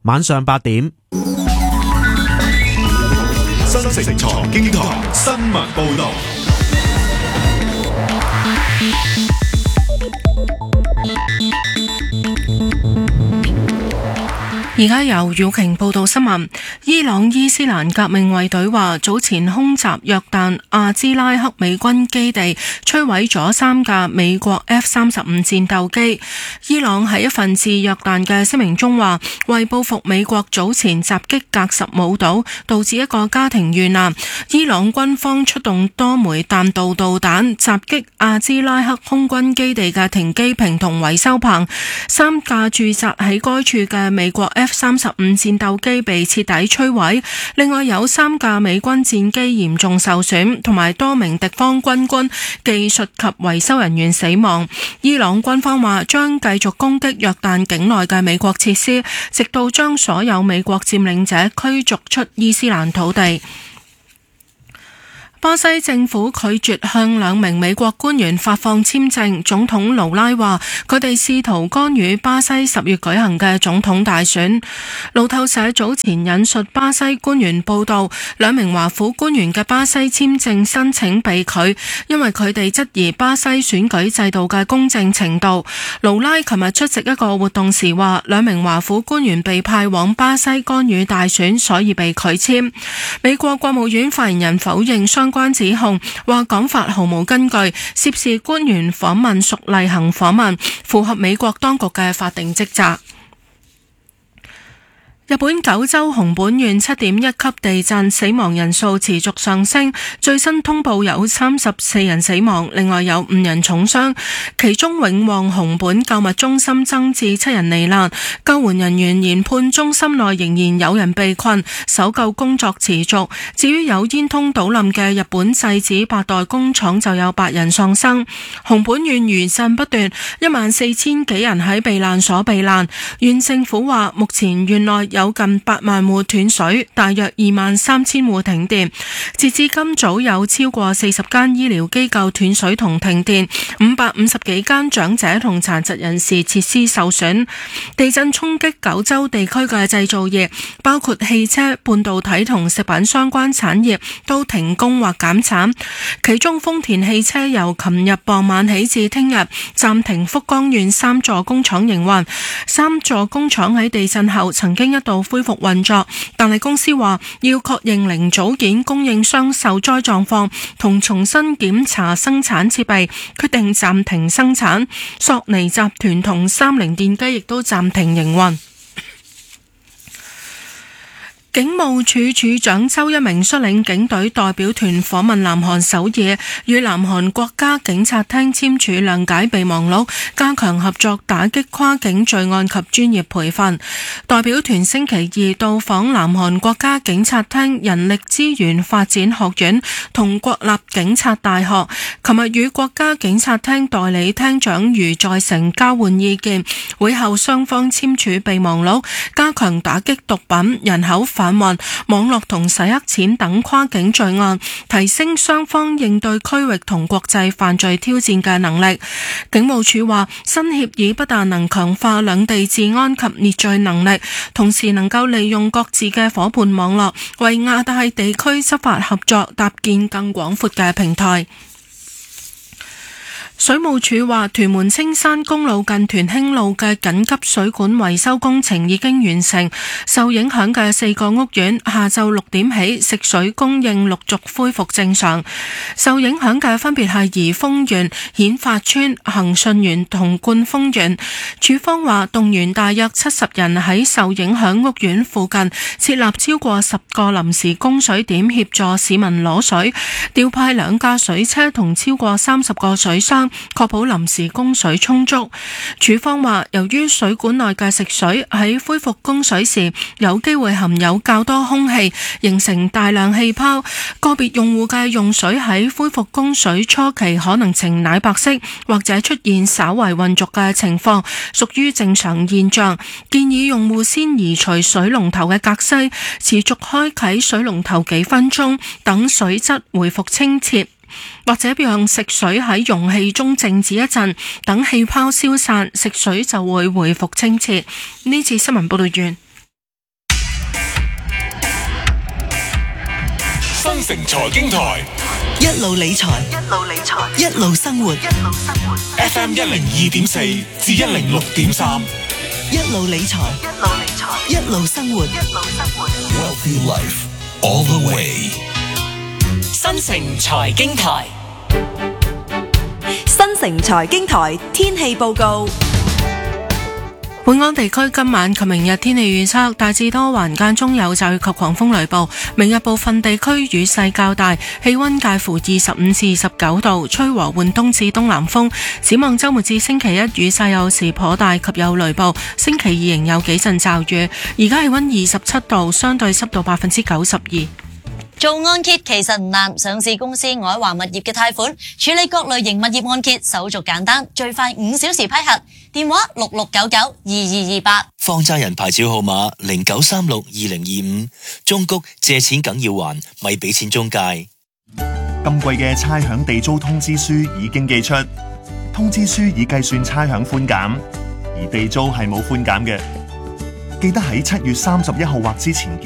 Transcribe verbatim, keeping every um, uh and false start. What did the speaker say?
晚上八點。 新城財經台新聞報道。 而家由耀瓊報道新聞。伊朗伊斯蘭革命衛隊話，早前空襲約旦阿茲拉克美軍基地，摧毀咗三架美國 F 三十五戰鬥機。伊朗喺一份致約旦嘅聲明中話，為報復美國早前襲擊格什姆島，導致一個家庭遇難，伊朗軍方出動多枚彈道導彈襲擊阿茲拉克空軍基地嘅停機坪同維修棚，三架駐紮喺該處嘅美國 F F 三十五戰鬥機被徹底摧毀，另外有三架美軍戰機嚴重受損，同埋多名敵方軍官、技術及維修人員死亡。伊朗軍方話將繼續攻擊約旦境內嘅美國設施，直到將所有美國佔領者驅逐出伊斯蘭土地。巴西政府拒絕向兩名美國官員發放簽證，總統盧拉話佢哋試圖干預巴西十月舉行嘅總統大選。路透社早前引述巴西官員報道，兩名華府官員嘅巴西簽證申請被拒，因為佢哋質疑巴西選舉制度嘅公正程度。盧拉琴日出席一個活動時話，兩名華府官員被派往巴西干預大選，所以被拒簽。美國國務院發言人否認相關指控，話講法毫無根據，涉事官員訪問屬例行訪問，符合美國當局嘅法定職責。日本九州熊本縣七點一級地震，死亡人數持續上升，最新通報有三十四人死亡，另外有五人重傷，其中永旺熊本購物中心增至七人罹難，救援人員研判中心內仍然有人被困，搜救工作持續。至於有煙囪倒冧嘅日本製紙八代工廠就有八人喪生。熊本縣餘震不斷，一萬四千幾人喺避難所避難，縣政府話目前縣內有近八萬戶斷水，大約二萬三千戶停電。截至今早有超過四十間醫療機構斷水同停電，五百五十幾間長者同殘疾人士設施受損。地震衝擊九州地區嘅製造業，包括汽車、半導體同食品相關產業都停工或減產。其中豐田汽車由琴日傍晚起至聽日暫停福岡縣三座工廠營運。三座工廠喺地震後曾經一度恢復運作，但係公司話要確認零組件供應商受災狀況同重新檢查生產設備，決定暫停生產。索尼集團同三菱電機亦都暫停營運。警務處處長周一鳴率領警隊代表團訪問南韓首爾，與南韓國家警察廳簽署諒解備忘錄，加強合作打擊跨境罪案及專業培訓。代表團星期二到訪南韓國家警察廳人力資源發展學院同國立警察大學，琴日與國家警察廳代理廳長余在成交換意見，會後雙方簽署備忘錄，加強打擊毒品、人口販運、網絡同洗黑錢等跨境罪案，提升雙方應對區域同國際犯罪挑戰嘅能力。警務處話，新協議不但能強化兩地治安及滅罪能力，同時能夠利用各自嘅夥伴網絡，為亞太地區執法合作搭建更廣闊嘅平台。水務署話，屯門青山公路近屯興路嘅緊急水管維修工程已經完成，受影響嘅四個屋苑下晝六點起食水供應陸續恢復正常。受影響嘅分別係怡豐園、顯發村、恒順園同冠豐園。署方話，動員大約七十人喺受影響屋苑附近設立超過十個臨時供水點，協助市民攞水，調派兩架水車同超過三十個水箱，確保臨時供水充足。署方話，由於水管內嘅食水喺恢復供水時有機會含有較多空氣，形成大量氣泡，個別用戶嘅用水喺恢復供水初期可能呈奶白色，或者出現稍為渾濁嘅情況，屬於正常現象。建議用戶先移除水龍頭嘅隔篩，持續開啟水龍頭幾分鐘，等水質回復清澈，或者讓食水喺容器中靜止一陣，等氣泡消散，食水就會回復清澈。呢次新聞報道完。 新城財經台， 一路理財，一路理財，一路生活，一路生活。 F M 一零二點四至一零六點三， 一路理財，一路理財，一路生活，一路生活。 Wealthy Life all the way。 新城財經台， 新城財經台天氣報告。 本港地區今晚及明日天氣預測大致多雲，間中有驟雨及狂風雷暴。明日部分地區雨勢較大，氣溫介乎二十五至二十九度，吹和緩東至東南風。展望週末至星期一雨勢有時頗大及有雷暴，星期二仍有幾陣驟雨。而家氣溫二十七度，相對濕度百分之九十二。 做按揭其實唔難，上市公司愛華物業嘅貸款處理各類型物業按揭手續簡單，最快五小時批核。電話六六九九二二二八。 放債人牌照號碼零九三六二零二五。中谷借錢梗要還，咪俾錢中介。 今季嘅差餉地租通知書已經寄出，通知書已計算差餉寬減，而地租係冇寬減嘅。記得喺七月三十一號或之前